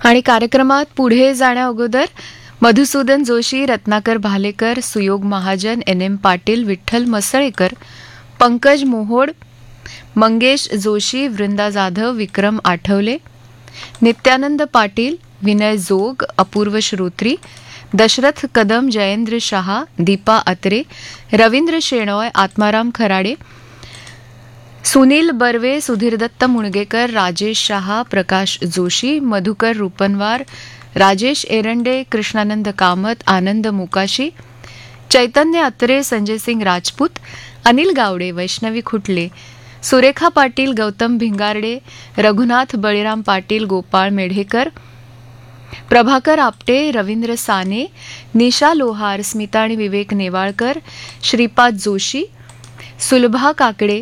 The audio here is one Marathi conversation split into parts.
आणि कार्यक्रमात पुढे जाण्या अगोदर मधुसूदन जोशी, रत्नाकर भालेकर, सुयोग महाजन, NM पाटील, विठ्ठल मसळेकर, पंकज मोहोड, मंगेश जोशी, वृंदा जाधव, विक्रम आठवले, नित्यानंद पाटील, विनय जोग, अपूर्व श्रोत्री, दशरथ कदम, जयेंद्र शहा, दीपा अत्रे, रवींद्र शेणॉय, आत्माराम खराडे, सुनील बर्वे, सुधीर दत्त मुणगेकर, राजेश शहा, प्रकाश जोशी, मधुकर रुपनवार, राजेश एरंडे, कृष्णानंद कामत, आनंद मुकाशी, चैतन्य अत्रे, संजय सिंग राजपूत, अनिल गावडे, वैष्णवी खुटले, सुरेखा पाटील, गौतम भिंगारडे, रघुनाथ बळीराम पाटील, गोपाळ मेढेकर, प्रभाकर आपटे, रवींद्र साने, निशा लोहार, स्मिता आणि विवेक नेवाळकर, श्रीपाद जोशी, सुलभा काकडे,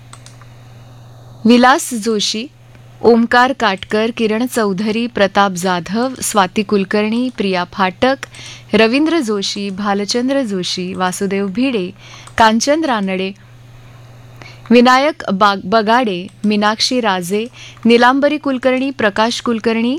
विलास जोशी, ओमकार काटकर, किरण चौधरी, प्रताप जाधव, स्वाती कुलकर्णी, प्रिया फाटक, रवींद्र जोशी, भालचंद्र जोशी, वासुदेव भिडे, कांचन रानडे, विनायक बगाडे, मीनाक्षी राजे, निलांबरी कुलकर्णी, प्रकाश कुलकर्णी,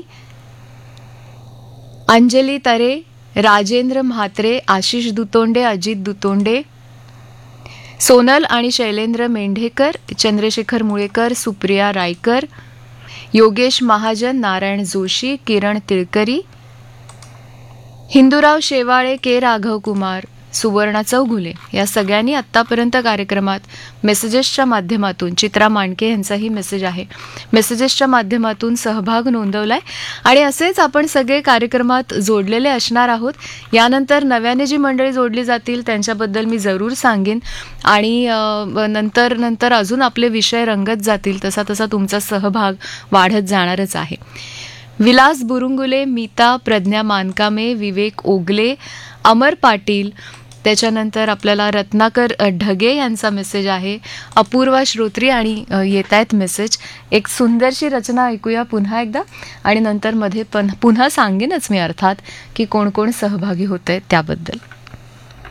अंजली तरे, राजेंद्र म्हात्रे, आशिष दुतोंडे, अजित दुतोंडे, सोनल आणि शैलेंद्र मेंढेकर, चंद्रशेखर मुळेकर, सुप्रिया रायकर, योगेश महाजन, नारायण जोशी, किरण तिळकरी, हिंदूराव शेवाळे, के राघव कुमार, सुवर्णा चौघुले या सगळ्यांनी आत्तापर्यंत कार्यक्रमात मेसेजेसच्या माध्यमातून, चित्रा मांडके यांचाही मेसेज आहे, मेसेजेसच्या माध्यमातून सहभाग नोंदवलाय. आणि असेच आपण सगळे कार्यक्रमात जोडलेले असणार आहोत. यानंतर नव्याने जी मंडळी जोडली जातील त्यांच्याबद्दल मी जरूर सांगेन आणि नंतर अजून आपले विषय रंगत जातील तसा तसा तुमचा सहभाग वाढत जाणारच आहे. विलास बुरुंगुले, मीता, प्रज्ञा मानकामे, विवेक ओगले, अमर पाटील, त्याच्यानंतर आपल्याला रत्नाकर ढगे यांचा मेसेज आहे, अपूर्वा श्रोत्री आणि येत आहेत मेसेज. एक सुंदरशी रचना ऐकूया पुन्हा एकदा आणि नंतर मध्ये पुन्हा सांगेनच मी अर्थात की कोण कोण सहभागी होत आहेत त्याबद्दल.